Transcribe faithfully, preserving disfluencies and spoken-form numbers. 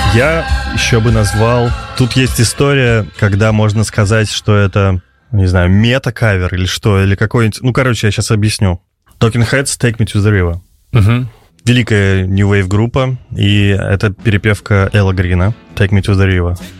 Я еще бы назвал... Тут есть история, когда можно сказать, что это, не знаю, мета-кавер или что, или какой-нибудь... Ну, короче, я сейчас объясню. Talking Heads, Take Me to the River. Угу. Великая New Wave группа, и это перепевка Элла Грина, Take Me to the River.